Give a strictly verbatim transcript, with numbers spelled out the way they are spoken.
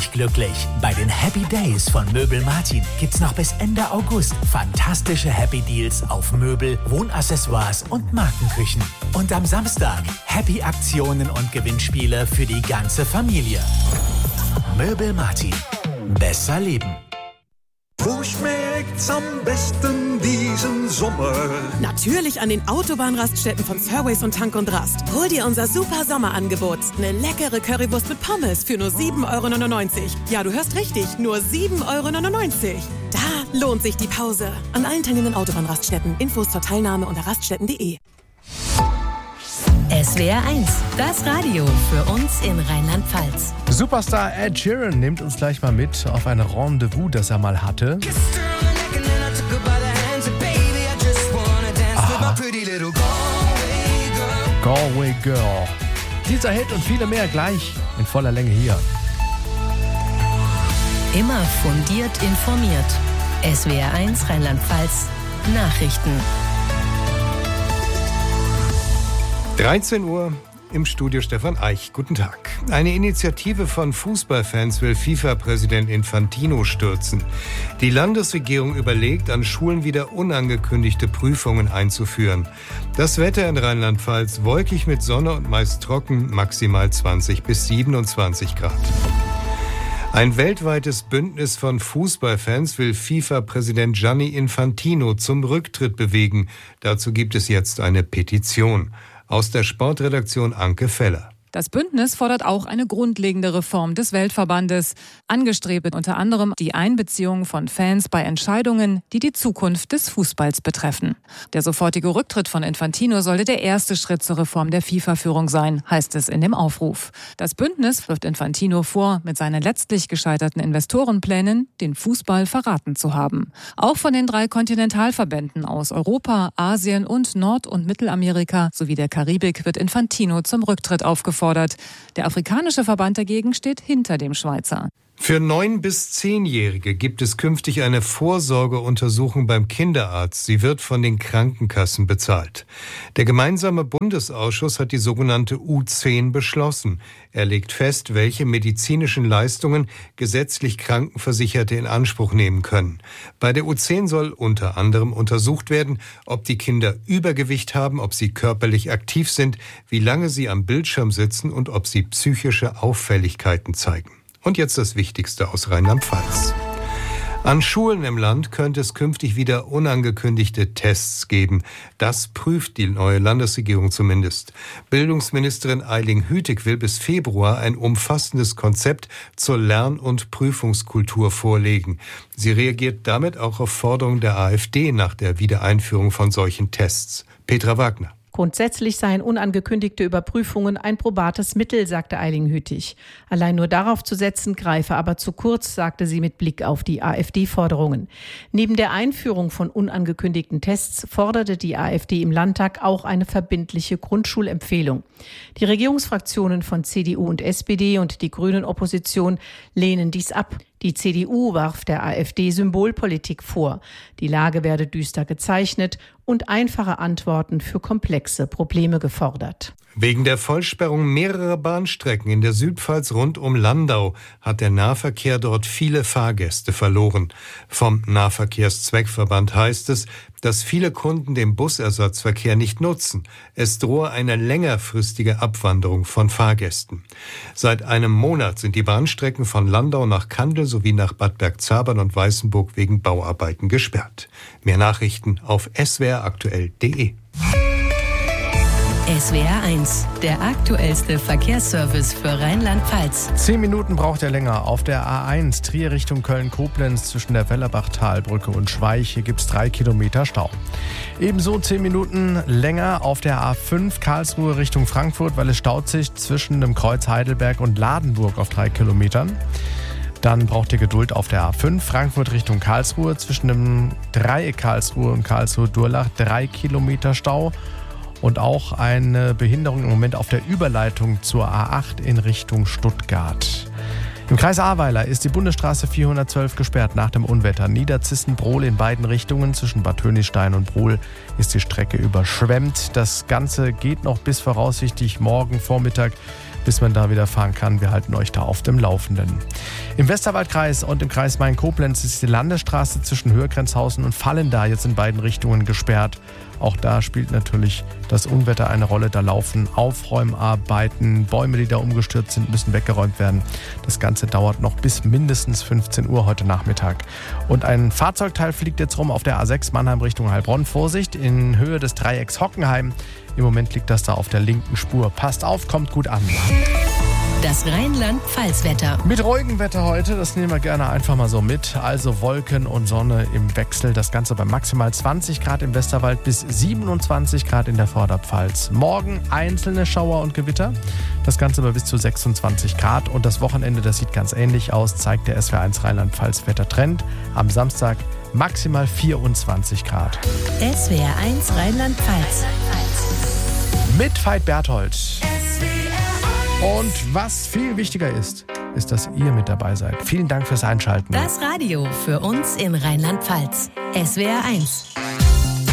dich glücklich. Bei den Happy Days von Möbel Martin gibt's noch bis Ende August fantastische Happy Deals auf Möbel, Wohnaccessoires und Markenküchen. Und am Samstag Happy Aktionen und Gewinnspiele für die ganze Familie. Möbel Martin. Besser leben. Wo schmeckt's am besten diesen Sommer? Natürlich an den Autobahnraststätten von Surways und Tank und Rast. Hol dir unser super Sommerangebot. Eine leckere Currywurst mit Pommes für nur sieben Euro neunundneunzig. Ja, du hörst richtig, nur sieben Euro neunundneunzig. Da lohnt sich die Pause. An allen teilnehmenden Autobahnraststätten. Infos zur Teilnahme unter raststätten punkt de. S W R eins, das Radio für uns in Rheinland-Pfalz. Superstar Ed Sheeran nimmt uns gleich mal mit auf ein Rendezvous, das er mal hatte. Aha. Galway Girl. Dieser Hit und viele mehr gleich in voller Länge hier. Immer fundiert informiert. S W R eins Rheinland-Pfalz Nachrichten. dreizehn Uhr im Studio Stefan Eich. Guten Tag. Eine Initiative von Fußballfans will FIFA-Präsident Infantino stürzen. Die Landesregierung überlegt, an Schulen wieder unangekündigte Prüfungen einzuführen. Das Wetter in Rheinland-Pfalz wolkig mit Sonne und meist trocken, maximal zwanzig bis siebenundzwanzig Grad. Ein weltweites Bündnis von Fußballfans will FIFA-Präsident Gianni Infantino zum Rücktritt bewegen. Dazu gibt es jetzt eine Petition. Aus der Sportredaktion Anke Feller. Das Bündnis fordert auch eine grundlegende Reform des Weltverbandes. Angestrebt wird unter anderem die Einbeziehung von Fans bei Entscheidungen, die die Zukunft des Fußballs betreffen. Der sofortige Rücktritt von Infantino sollte der erste Schritt zur Reform der FIFA-Führung sein, heißt es in dem Aufruf. Das Bündnis wirft Infantino vor, mit seinen letztlich gescheiterten Investorenplänen den Fußball verraten zu haben. Auch von den drei Kontinentalverbänden aus Europa, Asien und Nord- und Mittelamerika sowie der Karibik wird Infantino zum Rücktritt aufgefordert. Der afrikanische Verband dagegen steht hinter dem Schweizer. Für neun- bis zehnjährige gibt es künftig eine Vorsorgeuntersuchung beim Kinderarzt. Sie wird von den Krankenkassen bezahlt. Der gemeinsame Bundesausschuss hat die sogenannte U zehn beschlossen. Er legt fest, welche medizinischen Leistungen gesetzlich Krankenversicherte in Anspruch nehmen können. Bei der U zehn soll unter anderem untersucht werden, ob die Kinder Übergewicht haben, ob sie körperlich aktiv sind, wie lange sie am Bildschirm sitzen und ob sie psychische Auffälligkeiten zeigen. Und jetzt das Wichtigste aus Rheinland-Pfalz. An Schulen im Land könnte es künftig wieder unangekündigte Tests geben. Das prüft die neue Landesregierung zumindest. Bildungsministerin Eiling Hütig will bis Februar ein umfassendes Konzept zur Lern- und Prüfungskultur vorlegen. Sie reagiert damit auch auf Forderungen der AfD nach der Wiedereinführung von solchen Tests. Petra Wagner. Grundsätzlich seien unangekündigte Überprüfungen ein probates Mittel, sagte Eiling Hütig. Allein nur darauf zu setzen, greife aber zu kurz, sagte sie mit Blick auf die AfD-Forderungen. Neben der Einführung von unangekündigten Tests forderte die AfD im Landtag auch eine verbindliche Grundschulempfehlung. Die Regierungsfraktionen von C D U und S P D und die Grünen-Opposition lehnen dies ab. Die C D U warf der AfD Symbolpolitik vor. Die Lage werde düster gezeichnet und einfache Antworten für komplexe Probleme gefordert. Wegen der Vollsperrung mehrerer Bahnstrecken in der Südpfalz rund um Landau hat der Nahverkehr dort viele Fahrgäste verloren. Vom Nahverkehrszweckverband heißt es, dass viele Kunden den Busersatzverkehr nicht nutzen. Es drohe eine längerfristige Abwanderung von Fahrgästen. Seit einem Monat sind die Bahnstrecken von Landau nach Kandel sowie nach Bad Bergzabern und Weißenburg wegen Bauarbeiten gesperrt. Mehr Nachrichten auf s w r aktuell punkt de. S W R eins, der aktuellste Verkehrsservice für Rheinland-Pfalz. Zehn Minuten braucht er länger. Auf der A eins Trier Richtung Köln-Koblenz zwischen der Wellerbachtalbrücke und Schweich. Hier gibt es drei Kilometer Stau. Ebenso zehn Minuten länger auf der A fünf Karlsruhe Richtung Frankfurt, weil es staut sich zwischen dem Kreuz Heidelberg und Ladenburg auf drei Kilometern. Dann braucht ihr Geduld auf der A fünf Frankfurt Richtung Karlsruhe zwischen dem Dreieck Karlsruhe und Karlsruhe-Durlach. Drei Kilometer Stau. Und auch eine Behinderung im Moment auf der Überleitung zur A acht in Richtung Stuttgart. Im Kreis Ahrweiler ist die Bundesstraße vierhundertzwölf gesperrt nach dem Unwetter. Niederzissen-Brohl in beiden Richtungen. Zwischen Bad Hönistein und Brohl ist die Strecke überschwemmt. Das Ganze geht noch bis voraussichtlich morgen Vormittag bis man da wieder fahren kann. Wir halten euch da auf dem Laufenden. Im Westerwaldkreis und im Kreis Main-Koblenz ist die Landesstraße zwischen Höhegrenzhausen und Vallendar jetzt in beiden Richtungen gesperrt. Auch da spielt natürlich das Unwetter eine Rolle. Da laufen Aufräumarbeiten. Bäume, die da umgestürzt sind, müssen weggeräumt werden. Das Ganze dauert noch bis mindestens fünfzehn Uhr heute Nachmittag. Und ein Fahrzeugteil fliegt jetzt rum auf der A sechs Mannheim Richtung Heilbronn. Vorsicht, in Höhe des Dreiecks Hockenheim. Im Moment liegt das da auf der linken Spur. Passt auf, kommt gut an. Das Rheinland-Pfalz-Wetter. Mit ruhigem Wetter heute, das nehmen wir gerne einfach mal so mit. Also Wolken und Sonne im Wechsel. Das Ganze bei maximal zwanzig Grad im Westerwald bis siebenundzwanzig Grad in der Vorderpfalz. Morgen einzelne Schauer und Gewitter. Das Ganze bei bis zu sechsundzwanzig Grad. Und das Wochenende, das sieht ganz ähnlich aus, zeigt der S W R eins Rheinland-Pfalz-Wettertrend. Am Samstag maximal vierundzwanzig Grad. S W R eins Rheinland-Pfalz. Mit Veit Berthold. Und was viel wichtiger ist, ist, dass ihr mit dabei seid. Vielen Dank fürs Einschalten. Das Radio für uns in Rheinland-Pfalz. S W R eins.